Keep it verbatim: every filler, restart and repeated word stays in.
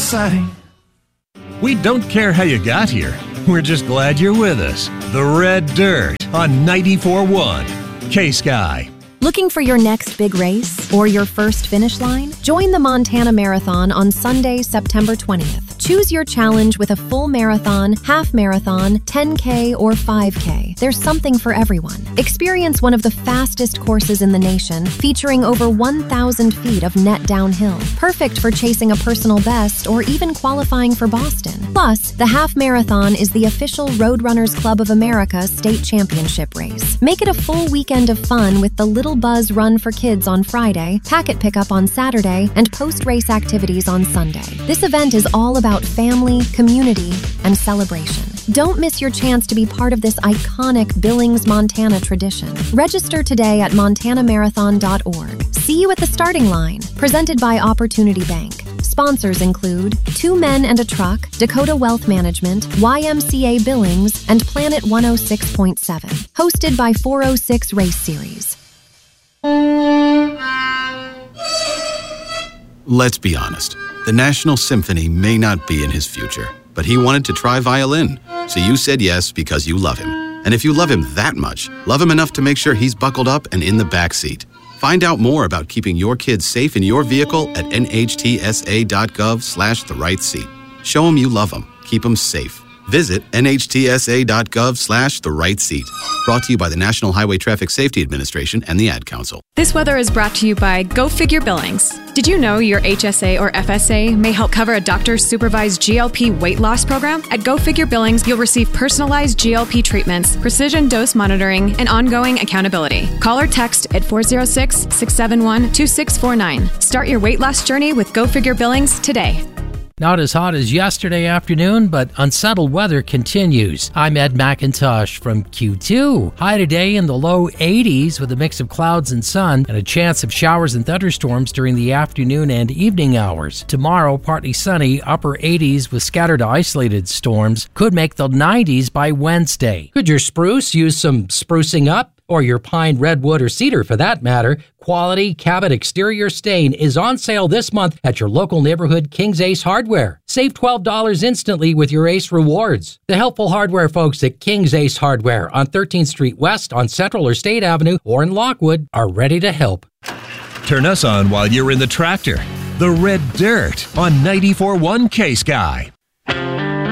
exciting. We don't care how you got here. We're just glad you're with us. The Red Dirt on ninety-four point one K-Sky. Looking for your next big race or your first finish line? Join the Montana Marathon on Sunday, September twentieth. Choose your challenge with a full marathon, half marathon, ten K, or five K. There's something for everyone. Experience one of the fastest courses in the nation, featuring over one thousand feet of net downhill. Perfect for chasing a personal best or even qualifying for Boston. Plus, the half marathon is the official Roadrunners Club of America state championship race. Make it a full weekend of fun with the Little Buzz Run for Kids on Friday, packet pickup on Saturday, and post-race activities on Sunday. This event is all about family, community, and celebration. Don't miss your chance to be part of this iconic Billings, Montana tradition. Register today at montana marathon dot org. See you at the starting line. Presented by Opportunity Bank. Sponsors include Two Men and a Truck, Dakota Wealth Management, Y M C A Billings, and Planet one oh six point seven. Hosted by four oh six Race Series. Let's be honest. The National Symphony may not be in his future, but he wanted to try violin. So you said yes because you love him. And if you love him that much, love him enough to make sure he's buckled up and in the back seat. Find out more about keeping your kids safe in your vehicle at N H T S A dot gov slash the right seat. Show them you love them. Keep them safe. Visit N H T S A dot gov slash the right seat. Brought to you by the National Highway Traffic Safety Administration and the Ad Council. This weather is brought to you by Go Figure Billings. Did you know your H S A or F S A may help cover a doctor's supervised G L P weight loss program? At Go Figure Billings, you'll receive personalized G L P treatments, precision dose monitoring, and ongoing accountability. Call or text at four oh six, six seven one, two six four nine. Start your weight loss journey with Go Figure Billings today. Not as hot as yesterday afternoon, but unsettled weather continues. I'm Ed McIntosh from Q two. High today in the low eighties with a mix of clouds and sun and a chance of showers and thunderstorms during the afternoon and evening hours. Tomorrow, partly sunny, upper eighties with scattered isolated storms. Could make the nineties by Wednesday. Could your spruce use some sprucing up? Or your pine, redwood, or cedar for that matter? Quality Cabot exterior stain is on sale this month at your local neighborhood King's Ace Hardware. Save twelve dollars instantly with your Ace Rewards. The helpful hardware folks at King's Ace Hardware on thirteenth Street West on Central or State Avenue or in Lockwood are ready to help. Turn us on while you're in the tractor. The Red Dirt on ninety-four point one K-Sky.